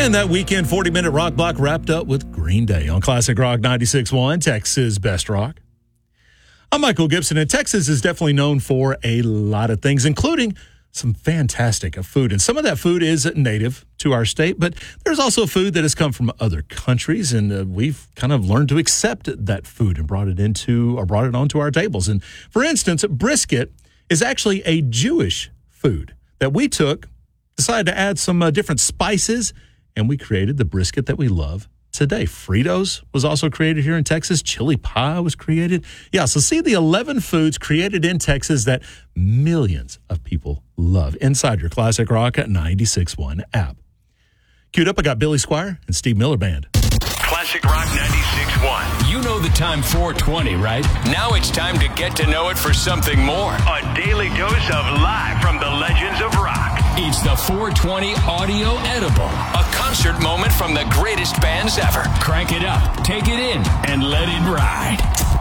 And that weekend 40-minute rock block wrapped up with Green Day on Classic Rock 96.1, Texas Best Rock. I'm Michael Gibson, and Texas is definitely known for a lot of things, including some fantastic food. And some of that food is native to our state, but there's also food that has come from other countries, and we've kind of learned to accept that food and brought it onto our tables. And for instance, brisket is actually a Jewish food that we decided to add some different spices, and we created the brisket that we love today. Fritos was also created here in Texas. Chili pie was created. Yeah, so see the 11 foods created in Texas that millions of people love inside your Classic Rock at 96.1 app. Queued up, I got Billy Squire and Steve Miller Band. Classic Rock 96.1. You know the time 420, right? Now it's time to get to know it for something more. A daily dose of live from the legends of rock. It's the 420 Audio Edible, a concert moment from the greatest bands ever. Crank it up, take it in, and let it ride.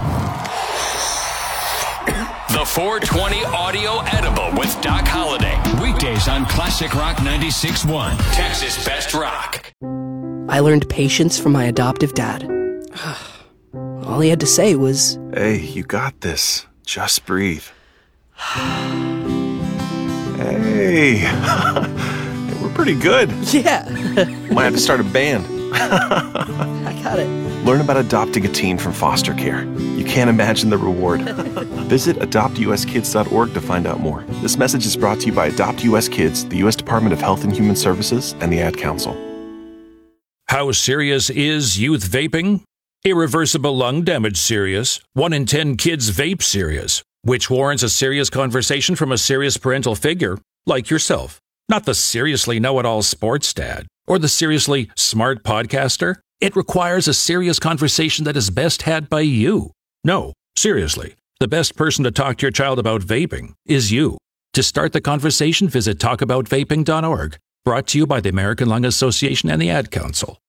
The 420 Audio Edible with Doc Holliday. Weekdays on Classic Rock 96.1, Texas Best Rock. I learned patience from my adoptive dad. All he had to say was, "Hey, you got this. Just breathe." Hey, we're pretty good. yeah, Might have to start a band. I got it. Learn about adopting a teen from foster care. You can't imagine the reward. Visit adoptuskids.org to find out more. This message is brought to you by Adopt US Kids, the U.S. Department of Health and Human Services, and the Ad Council. How serious is youth vaping? Irreversible lung damage serious. 1 in 10 kids vape serious, which warrants a serious conversation from a serious parental figure like yourself. Not the seriously know-it-all sports dad or the seriously smart podcaster. It requires a serious conversation that is best had by you. No, seriously, the best person to talk to your child about vaping is you. To start the conversation, visit talkaboutvaping.org. Brought to you by the American Lung Association and the Ad Council.